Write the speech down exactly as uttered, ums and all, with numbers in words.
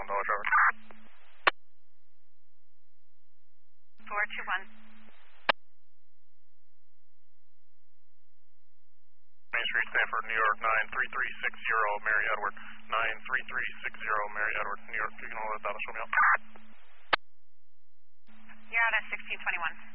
one Dollar Trevor. four two one. Main Street, Stanford, New York, nine three three six zero, Mary Edward. nine three three six zero, Mary Edward, New York. You can hold that down, show me out. You're out at sixteen twenty-one.